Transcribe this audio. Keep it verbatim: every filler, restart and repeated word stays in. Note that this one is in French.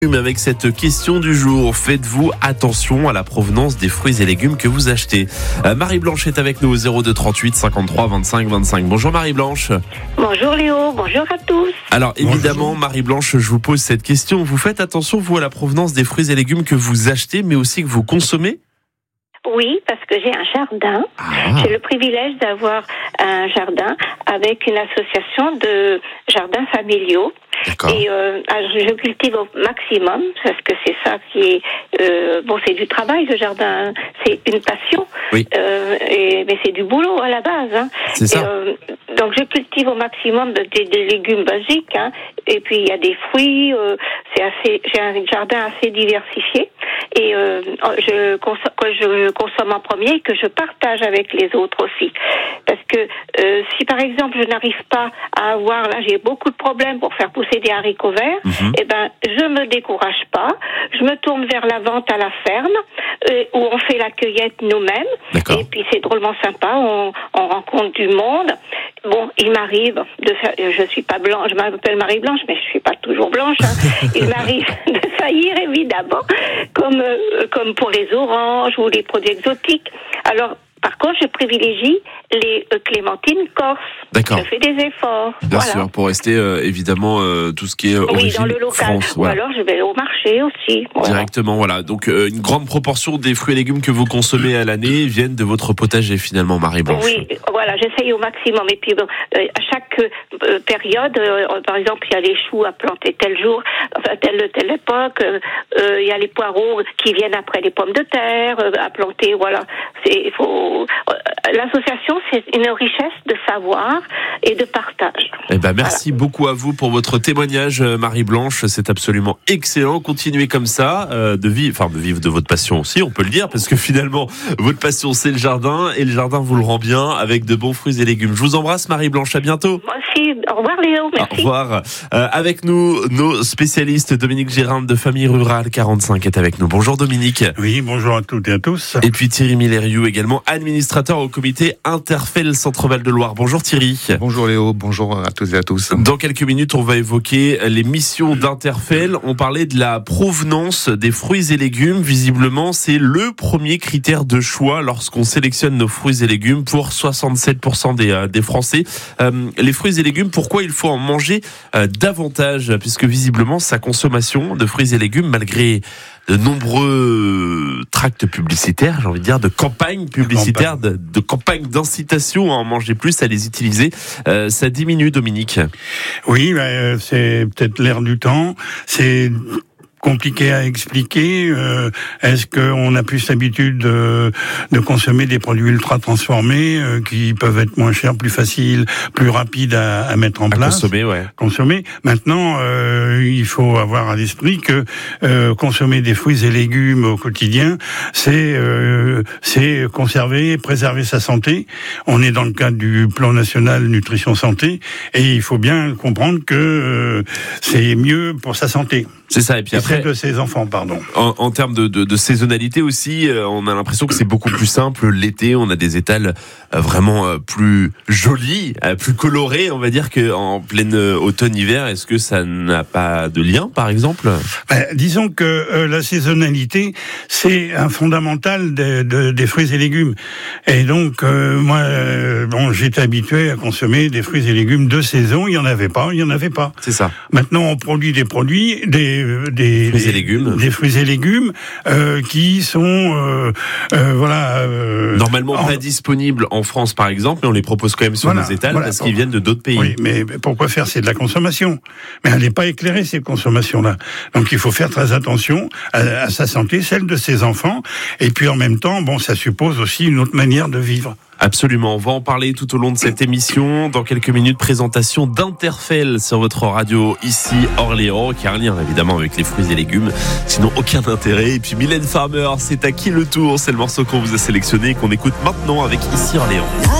Avec cette question du jour, faites-vous attention à la provenance des fruits et légumes que vous achetez? euh, Marie-Blanche est avec nous au zéro deux trente-huit cinquante-trois vingt-cinq vingt-cinq. Bonjour Marie-Blanche. Bonjour Léo, bonjour à tous. Alors évidemment Marie-Blanche, je vous pose cette question. Vous faites attention vous à la provenance des fruits et légumes que vous achetez mais aussi que vous consommez? Oui, parce que j'ai un jardin. Ah. J'ai le privilège d'avoir un jardin avec une association de jardins familiaux. D'accord. Et euh, je cultive au maximum parce que c'est ça qui est euh, bon, c'est du travail ce jardin, c'est une passion. Oui. Euh, et, mais c'est du boulot à la base. Hein. C'est ça. Et, euh, donc je cultive au maximum des, des légumes basiques. Hein. Et puis il y a des fruits. Euh, c'est assez. J'ai un jardin assez diversifié. Et euh, je consomme, que je consomme en premier et que je partage avec les autres aussi. Parce que euh, si par exemple je n'arrive pas à avoir, là j'ai beaucoup de problèmes pour faire pousser des haricots verts, mm-hmm. et ben je me décourage pas, je me tourne vers la vente à la ferme euh, où on fait la cueillette nous-mêmes. D'accord. Et puis c'est drôlement sympa, on, on rencontre du monde. Bon, il m'arrive de faire, je suis pas blanche, je m'appelle Marie-Blanche, mais je suis pas toujours blanche. Hein. Il m'arrive de faillir évidemment, comme euh, comme pour les oranges ou les produits exotiques. Alors, par contre, je privilégie les euh, clémentines corse. D'accord. Je fais des efforts. Bien voilà. sûr, pour rester euh, évidemment euh, tout ce qui est euh, origine oui, dans le local. France. Ou Voilà. alors je vais au marché aussi. Voilà. Directement, voilà. Donc euh, une grande proportion des fruits et légumes que vous consommez à l'année viennent de votre potager finalement, Marie-Blanche. Oui, voilà, j'essaye au maximum. Et puis bon, euh, à chaque euh, période, euh, par exemple, il y a les choux à planter tel jour, enfin telle telle époque. Euh, euh, il y a les poireaux qui viennent après les pommes de terre euh, à planter. Voilà, c'est il faut. Euh, l'association, c'est une richesse de savoir et de partage. Eh ben, merci voilà. beaucoup à vous pour votre témoignage, Marie-Blanche. C'est absolument excellent. Continuez comme ça, euh, de vivre, enfin, de vivre de votre passion aussi, on peut le dire, parce que finalement, votre passion, c'est le jardin, et le jardin vous le rend bien avec de bons fruits et légumes. Je vous embrasse, Marie-Blanche. À bientôt. Moi aussi. Au revoir, Léo. Merci. Au revoir. Euh, avec nous, nos spécialistes, Dominique Gérard de Famille Rurale quarante-cinq est avec nous. Bonjour, Dominique. Oui, bonjour à toutes et à tous. Et puis Thierry Milleriou, également administrateur au comité Interfel Centre-Val de Loire. Bonjour Thierry. Bonjour Léo, bonjour à toutes et à tous. Dans quelques minutes, on va évoquer les missions d'Interfel. On parlait de la provenance des fruits et légumes. Visiblement, c'est le premier critère de choix lorsqu'on sélectionne nos fruits et légumes pour soixante-sept pour cent des, euh, des Français. Euh, les fruits et légumes, pourquoi il faut en manger euh, davantage? Puisque visiblement, sa consommation de fruits et légumes, malgré de nombreux tracts publicitaires, j'ai envie de dire, de campagnes publicitaires, de, de campagnes d'incitation à en manger plus, à les utiliser, euh, ça diminue, Dominique. Oui, bah, c'est peut-être l'air du temps. C'est compliqué à expliquer. Euh, est-ce qu'on a plus l'habitude de, de consommer des produits ultra transformés euh, qui peuvent être moins chers, plus faciles, plus rapides à, à mettre en à place, consommer, ouais. Consommer. Maintenant, euh, il faut avoir à l'esprit que euh, consommer des fruits et légumes au quotidien, c'est euh, c'est conserver, préserver sa santé. On est dans le cadre du plan national nutrition santé et il faut bien comprendre que euh, c'est mieux pour sa santé. C'est ça, et puis après, de ses enfants, pardon. En, en termes de, de, de saisonnalité aussi, euh, on a l'impression que c'est beaucoup plus simple. L'été, on a des étals euh, vraiment euh, plus jolis, euh, plus colorés, on va dire, qu'en plein euh, automne-hiver. Est-ce que ça n'a pas de lien, par exemple? Ben, disons que euh, la saisonnalité, c'est un fondamental de, de, des fruits et légumes. Et donc, euh, moi, euh, bon, j'étais habitué à consommer des fruits et légumes de saison. Il y en avait pas, il y en avait pas. C'est ça. Maintenant, on produit des produits, des Des, fruits des, et légumes, des fruits et légumes euh, qui sont euh, euh, voilà euh, normalement en... pas disponibles en France par exemple, mais on les propose quand même sur voilà, nos étals voilà, parce pour... qu'ils viennent de d'autres pays. Oui, mais pourquoi faire? C'est de la consommation, mais elle n'est pas éclairée cette consommation-là. Donc il faut faire très attention à, à sa santé, celle de ses enfants, et puis en même temps, bon, ça suppose aussi une autre manière de vivre. Absolument, on va en parler tout au long de cette émission. Dans quelques minutes, présentation d'Interfel sur votre radio ici Orléans, qui a un lien évidemment avec les fruits et légumes, sinon aucun intérêt. Et puis Mylène Farmer, c'est à qui le tour? C'est le morceau qu'on vous a sélectionné et qu'on écoute maintenant avec ici Orléans.